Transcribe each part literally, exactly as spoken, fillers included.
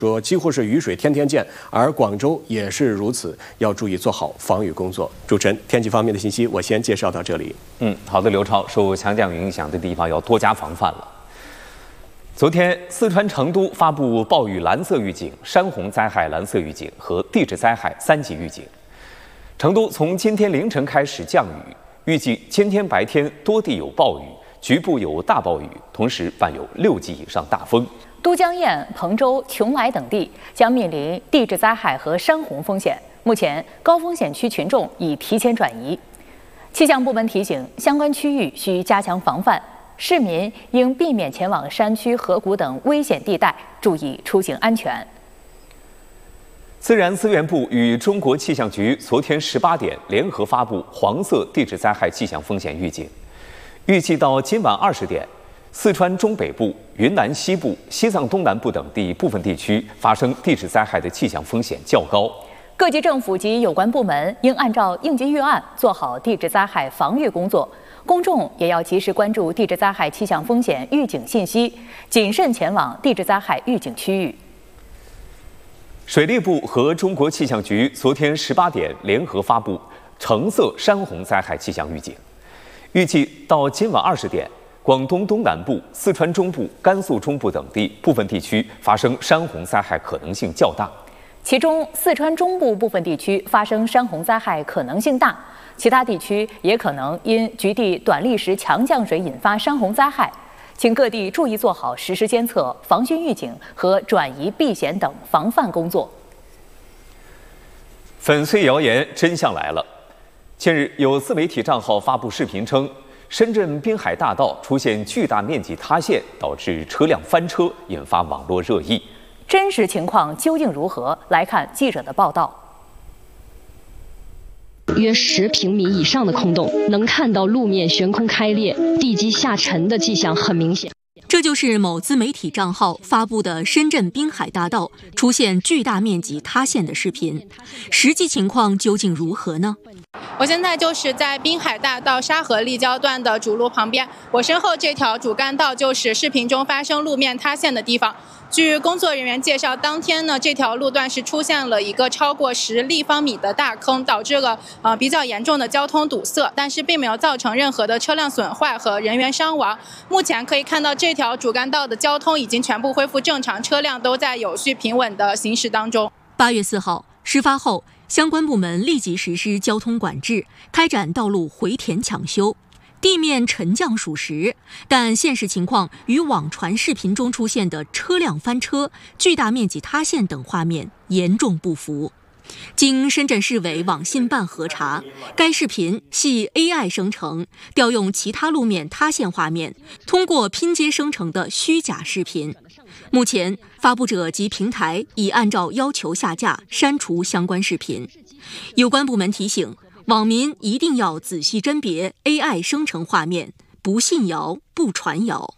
说几乎是雨水天天见，而广州也是如此，要注意做好防雨工作。主持人，天气方面的信息我先介绍到这里。 嗯，好的，刘超，受强降雨影响的地方要多加防范了。昨天，四川成都发布暴雨蓝色预警、山洪灾害蓝色预警和地质灾害三级预警。成都从今天凌晨开始降雨，预计今天白天多地有暴雨，局部有大暴雨，同时伴有六级以上大风。 都江堰、彭州、邛崃等地将面临地质灾害和山洪风险。目前，高风险区群众已提前转移。气象部门提醒，相关区域需加强防范，市民应避免前往山区、河谷等危险地带，注意出行安全。 自然资源部与中国气象局昨天十八点联合发布黄色地质灾害气象风险预警，预计到今晚二十点。四川中北部、云南西部、西藏东南部等地部分地区发生地质灾害的气象风险较高， 各级政府及有关部门应按照应急预案做好地质灾害防御工作，公众也要及时关注地质灾害气象风险预警信息，谨慎前往地质灾害预警区域。 水利部和中国气象局昨天十八点联合发布橙色山洪灾害气象预警，预计到今晚二十点。广东东南部、四川中部、甘肃中部等地部分地区发生山洪灾害可能性较大， 其中四川中部部分地区发生山洪灾害可能性大，其他地区也可能因局地短历时强降水引发山洪灾害，请各地注意做好实时监测、防汛预警和转移避险等防范工作。 粉碎谣言，真相来了！近日，有自媒体账号发布视频称，深圳滨海大道出现巨大面积塌陷，导致车辆翻车，引发网络热议。 真实情况究竟如何？来看记者的报道。 约十平米以上的空洞，能看到路面悬空开裂、地基下沉的迹象很明显。 这就是某自媒体账号发布的深圳滨海大道出现巨大面积塌陷的视频，实际情况究竟如何呢？ 我现在就是在滨海大道沙河立交段的主路旁边，我身后这条主干道就是视频中发生路面塌陷的地方。据工作人员介绍，当天呢，这条路段是出现了一个超过十立方米的大坑，导致了呃比较严重的交通堵塞，但是并没有造成任何的车辆损坏和人员伤亡。目前可以看到，这条主干道的交通已经全部恢复正常，车辆都在有序平稳的行驶当中。 八月四号，事发后，相关部门立即实施交通管制，开展道路回填抢修。地面沉降属实，但现实情况与网传视频中出现的车辆翻车、巨大面积塌陷等画面严重不符。经深圳市委网信办核查，该视频系 A I 生成，调用其他路面塌陷画面，通过拼接生成的虚假视频。目前，发布者及平台已按照要求下架、删除相关视频。有关部门提醒，网民一定要仔细甄别 A I 生成画面，不信谣，不传谣。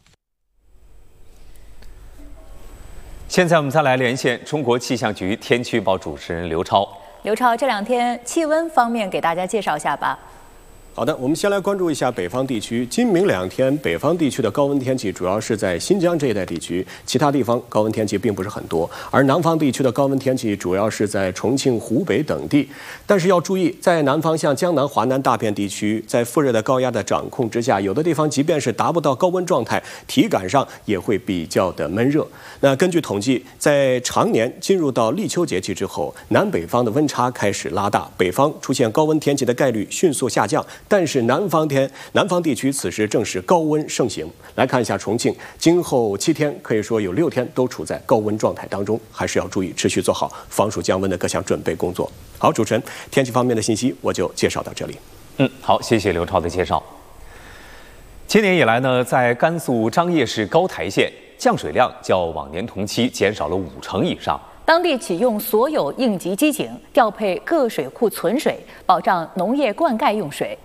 现在我们再来连线中国气象局天气预报主持人刘超。 刘超，这两天气温方面给大家介绍一下吧。 好的，我们先来关注一下北方地区。今明两天，北方地区的高温天气主要是在新疆这一带地区，其他地方高温天气并不是很多。而南方地区的高温天气主要是在重庆、湖北等地。但是要注意，在南方像江南、华南大片地区，在副热带高压的掌控之下，有的地方即便是达不到高温状态，体感上也会比较的闷热。那根据统计，在常年进入到立秋节气之后，南北方的温差开始拉大，北方出现高温天气的概率迅速下降。但是南方天南方地区此时正是高温盛行。来看一下重庆，今后七天可以说有六天都处在高温状态当中，还是要注意持续做好防暑降温的各项准备工作。好，主持人，天气方面的信息我就介绍到这里。 嗯，好，谢谢刘超的介绍。今年以来呢，在甘肃张掖市高台县，降水量较往年同期减少了五成以上。 当地启用所有应急机井，调配各水库存水，保障农业灌溉用水。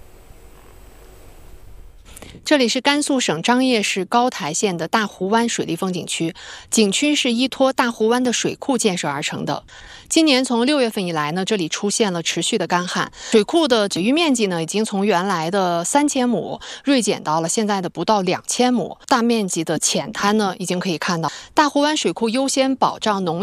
这里是甘肃省张掖市高台县的大湖湾水利风景区，景区是依托大湖湾的水库建设而成的。今年从六月份以来呢，这里出现了持续的干旱，水库的水域面积呢，已经从原来的三千亩锐减到了现在的不到两千亩。大面积的浅滩呢，已经可以看到。大湖湾水库优先保障农